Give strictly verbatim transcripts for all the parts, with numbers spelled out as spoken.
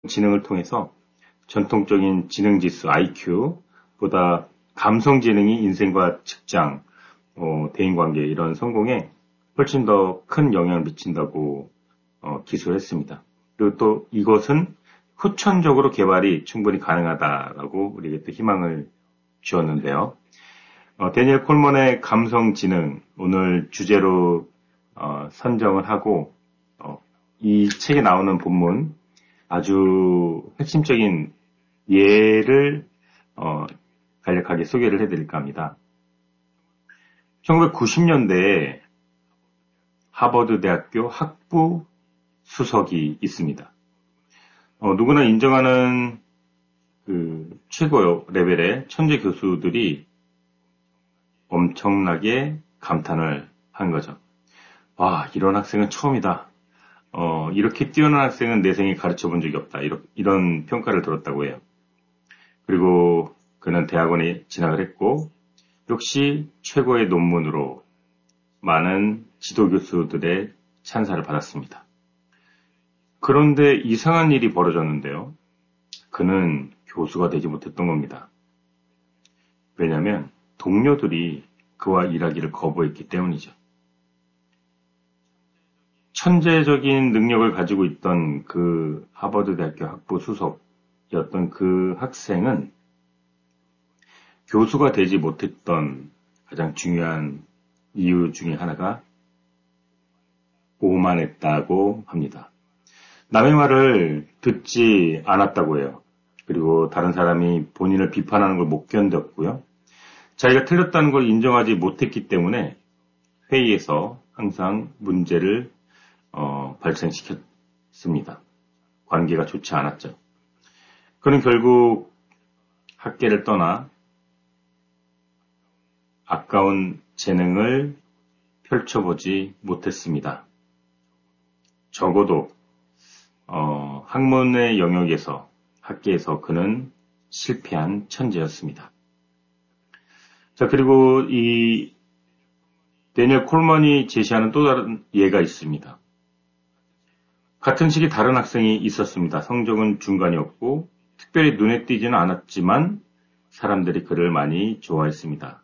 지능을 통해서 전통적인 지능지수 아이큐보다 감성지능이 인생과 직장, 어, 대인관계 이런 성공에 훨씬 더 큰 영향을 미친다고 어, 기술했습니다. 그리고 또 이것은 후천적으로 개발이 충분히 가능하다라고 우리에게 또 희망을 주었는데요. 어, 데니엘 콜먼의 감성지능 오늘 주제로 어, 선정을 하고 어, 이 책에 나오는 본문 아주 핵심적인 예를 어, 간략하게 소개를 해드릴까 합니다. 천구백구십 년대에 하버드 대학교 학부 수석이 있습니다. 어, 누구나 인정하는 그 최고 레벨의 천재 교수들이 엄청나게 감탄을 한 거죠. 와, 이런 학생은 처음이다. 어, 이렇게 뛰어난 학생은 내 생에 가르쳐 본 적이 없다. 이런, 이런 평가를 들었다고 해요. 그리고 그는 대학원에 진학을 했고, 역시 최고의 논문으로 많은 지도교수들의 찬사를 받았습니다. 그런데 이상한 일이 벌어졌는데요. 그는 교수가 되지 못했던 겁니다. 왜냐하면 동료들이 그와 일하기를 거부했기 때문이죠. 천재적인 능력을 가지고 있던 그 하버드 대학교 학부 수석이었던 그 학생은 교수가 되지 못했던 가장 중요한 이유 중에 하나가 오만했다고 합니다. 남의 말을 듣지 않았다고 해요. 그리고 다른 사람이 본인을 비판하는 걸 못 견뎠고요. 자기가 틀렸다는 걸 인정하지 못했기 때문에 회의에서 항상 문제를 어, 발생시켰습니다. 관계가 좋지 않았죠. 그는 결국 학계를 떠나 아까운 재능을 펼쳐보지 못했습니다. 적어도 어, 학문의 영역에서 학계에서 그는 실패한 천재였습니다. 자, 그리고 이 데니엘 콜먼이 제시하는 또 다른 예가 있습니다. 같은 시기 다른 학생이 있었습니다. 성적은 중간이었고 특별히 눈에 띄지는 않았지만 사람들이 그를 많이 좋아했습니다.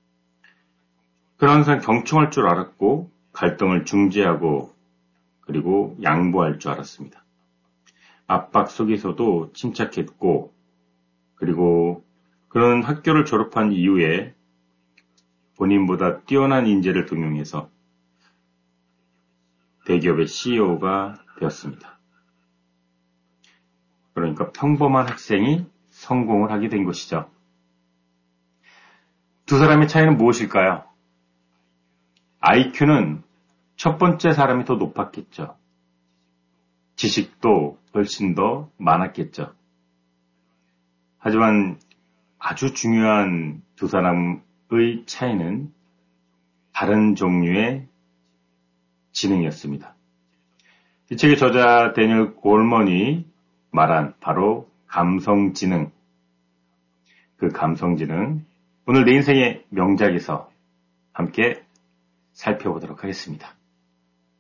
그는 항상 경청할 줄 알았고 갈등을 중재하고 그리고 양보할 줄 알았습니다. 압박 속에서도 침착했고 그리고 그는 학교를 졸업한 이후에 본인보다 뛰어난 인재를 등용해서 대기업의 씨이오가 되었습니다. 그러니까 평범한 학생이 성공을 하게 된 것이죠. 두 사람의 차이는 무엇일까요? 아이큐는 첫 번째 사람이 더 높았겠죠. 지식도 훨씬 더 많았겠죠. 하지만 아주 중요한 두 사람의 차이는 다른 종류의 지능이었습니다. 이 책의 저자 데니엘 콜먼이 말한 바로 감성지능, 그 감성지능, 오늘 내 인생의 명작에서 함께 살펴보도록 하겠습니다.